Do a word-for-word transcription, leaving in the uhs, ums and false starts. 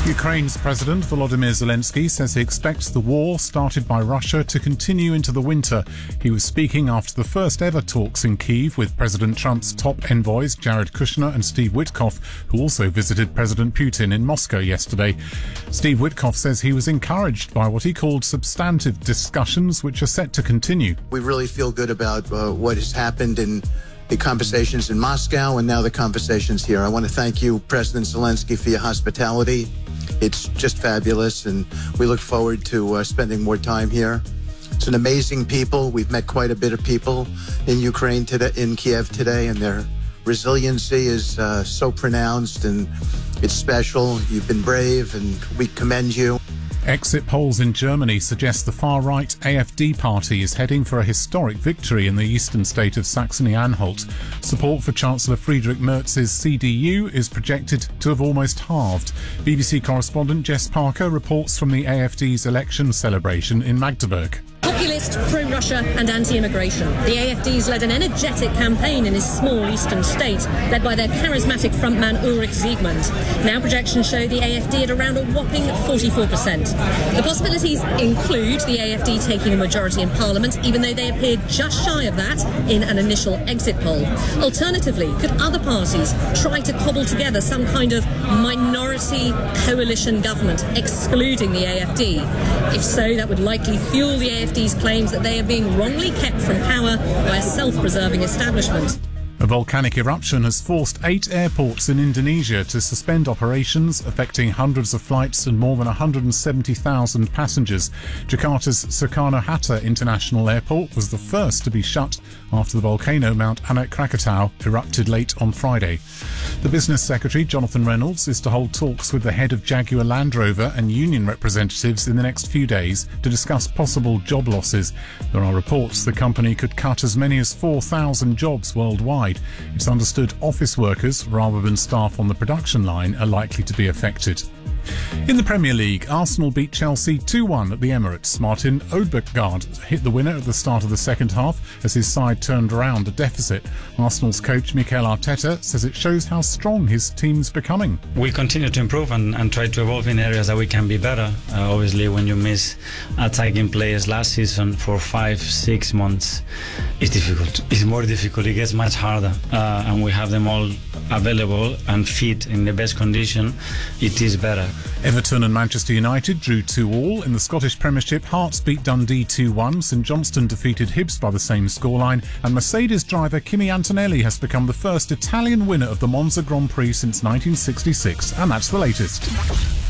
Ukraine's President Volodymyr Zelensky says he expects the war started by Russia to continue into the winter. He was speaking after the first ever talks in Kyiv with President Trump's top envoys Jared Kushner and Steve Witkoff, who also visited President Putin in Moscow yesterday. Steve Witkoff says he was encouraged by what he called substantive discussions which are set to continue. We really feel good about uh, what has happened in the conversations in Moscow and now the conversations here. I want to thank you, President Zelensky, for your hospitality. It's just fabulous, and we look forward to uh, spending more time here. It's an amazing people. We've met quite a bit of people in Ukraine today, in Kiev today, and their resiliency is uh, so pronounced, and it's special. You've been brave, and we commend you. Exit polls in Germany suggest the far-right A F D party is heading for a historic victory in the eastern state of Saxony-Anhalt. Support for Chancellor Friedrich Merz's C D U is projected to have almost halved. B B C correspondent Jess Parker reports from the A F D's election celebration in Magdeburg. Populist, pro-Russia and anti-immigration. The A F D's led an energetic campaign in his small eastern state, led by their charismatic frontman Ulrich Siegmund. Now projections show the A F D at around a whopping forty-four percent. The possibilities include the A F D taking a majority in Parliament, even though they appeared just shy of that in an initial exit poll. Alternatively, could other parties try to cobble together some kind of minority coalition government, excluding the A F D? If so, that would likely fuel the A F D's claims that they are being wrongly kept from power by a self-preserving establishment. A volcanic eruption has forced eight airports in Indonesia to suspend operations, affecting hundreds of flights and more than one hundred seventy thousand passengers. Jakarta's Soekarno-Hatta International Airport was the first to be shut after the volcano Mount Anak Krakatau erupted late on Friday. The Business Secretary, Jonathan Reynolds, is to hold talks with the head of Jaguar Land Rover and union representatives in the next few days to discuss possible job losses. There are reports the company could cut as many as four thousand jobs worldwide. It's understood office workers, rather than staff on the production line, are likely to be affected. In the Premier League, Arsenal beat Chelsea two one at the Emirates. Martin Odegaard hit the winner at the start of the second half as his side turned around a deficit. Arsenal's coach Mikel Arteta says it shows how strong his team's becoming. We continue to improve and, and try to evolve in areas that we can be better. Uh, obviously, when you miss attacking players last season for five, six months, it's difficult. It's more difficult. It gets much harder. Uh, and we have them all available and fit in the best condition. It is better. Everton and Manchester United drew two all. In the Scottish Premiership, Hearts beat Dundee two one, St Johnstone defeated Hibs by the same scoreline, and Mercedes driver Kimi Antonelli has become the first Italian winner of the Monza Grand Prix since nineteen sixty-six. And that's the latest.